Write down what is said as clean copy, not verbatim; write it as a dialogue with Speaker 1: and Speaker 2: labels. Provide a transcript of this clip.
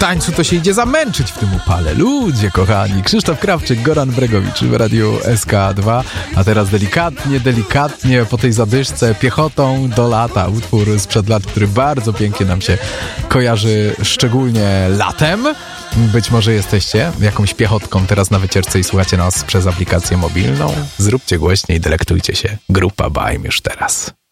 Speaker 1: tańcu to się idzie zamęczyć w tym upale. Ludzie kochani. Krzysztof Krawczyk, Goran Bregowicz w Radiu SK2. A teraz delikatnie po tej zadyszce piechotą do lata. Utwór sprzed lat, który bardzo pięknie nam się kojarzy, szczególnie latem. Być może jesteście jakąś piechotką teraz na wycieczce i słuchacie nas przez aplikację mobilną. Zróbcie głośniej, delektujcie się. Grupa Baim już teraz.